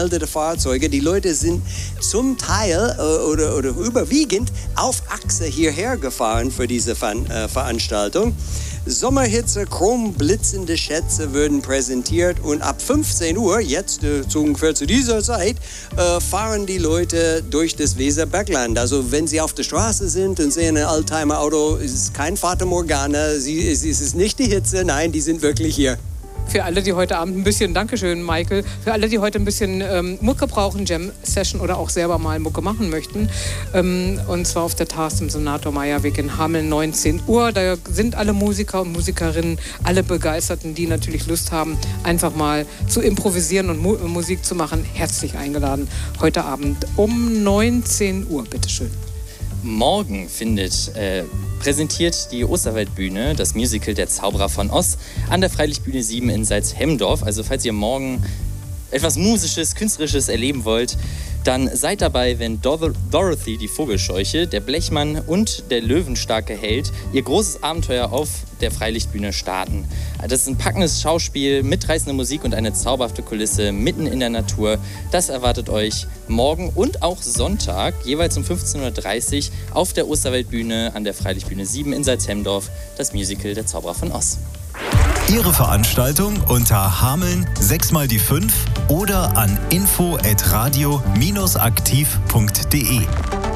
angemeldete Fahrzeuge. Die Leute sind zum Teil oder überwiegend auf Achse hierher gefahren für diese Veranstaltung. Sommerhitze, chromblitzende Schätze würden präsentiert und ab 15 Uhr, jetzt so ungefähr zu dieser Zeit, fahren die Leute durch das Weserbergland. Also wenn sie auf der Straße sind und sehen ein Oldtimer-Auto, ist es kein Fata Morgana, es ist nicht die Hitze, nein, die sind wirklich hier. Für alle, die heute Abend ein bisschen, Dankeschön Michael, für alle, die heute ein bisschen Mucke brauchen, Jam-Session oder auch selber mal Mucke machen möchten, und zwar auf der TARS im Senator-Meyer-Weg in Hameln, 19 Uhr. Da sind alle Musiker und Musikerinnen, alle Begeisterten, die natürlich Lust haben, einfach mal zu improvisieren und Musik zu machen, herzlich eingeladen. Heute Abend um 19 Uhr, bitteschön. Morgen präsentiert die Osterwaldbühne das Musical Der Zauberer von Oz an der Freilichtbühne 7 in Salzhemdorf. Also falls ihr morgen etwas Musisches, Künstlerisches erleben wollt, dann seid dabei, wenn Dorothy, die Vogelscheuche, der Blechmann und der löwenstarke Held ihr großes Abenteuer auf der Freilichtbühne starten. Das ist ein packendes Schauspiel, mitreißende Musik und eine zauberhafte Kulisse mitten in der Natur. Das erwartet euch morgen und auch Sonntag, jeweils um 15:30 Uhr auf der Osterwaldbühne an der Freilichtbühne 7 in Salzhemdorf, das Musical Der Zauberer von Oz. Ihre Veranstaltung unter Hameln 6 die 5 oder an info@radio-aktiv.de.